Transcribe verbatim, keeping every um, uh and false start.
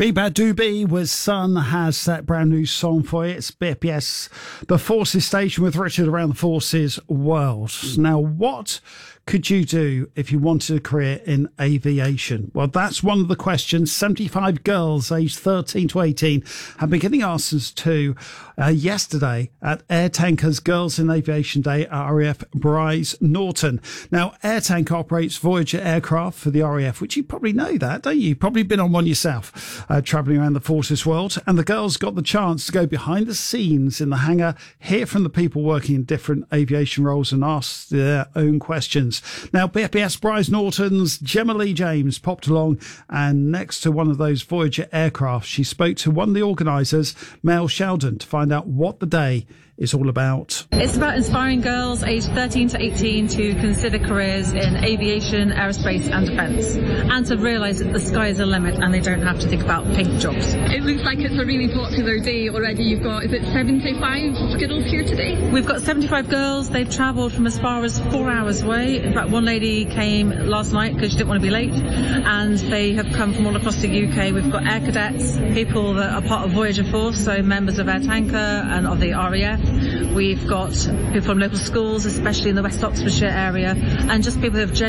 Be Bad Do Be with Sun has that brand new song for you. It's B F B S, the Forces Station with Richard around the Forces world. Now, what could you do if you wanted a career in aviation? Well, that's one of the questions seventy-five girls aged thirteen to eighteen have been getting answers to uh, yesterday at Air Tanker's Girls in Aviation Day at R A F Bryce Norton. Now, Air Tanker operates Voyager aircraft for the R A F, which you probably know that, don't you? You've probably been on one yourself, uh, travelling around the Forces world. And the girls got the chance to go behind the scenes in the hangar, hear from the people working in different aviation roles and ask their own questions. Now, B F B S Bryce Norton's Gemma Lee James popped along, and next to one of those Voyager aircraft, she spoke to one of the organisers, Mel Sheldon, to find out what the day is all about. It's about inspiring girls aged thirteen to eighteen to consider careers in aviation, aerospace and defence, and to realise that the sky is the limit and they don't have to think about pink jobs. It looks like it's a really popular day already. You've got, is it seventy-five girls here today? We've got seventy-five girls. They've travelled from as far as four hours away. In fact, one lady came last night because she didn't want to be late, and they have come from all across the U K. We've got air cadets, people that are part of Voyager Force, so members of Air Tanker and of the R A F. We've got people from local schools, especially in the West Oxfordshire area, and just people who have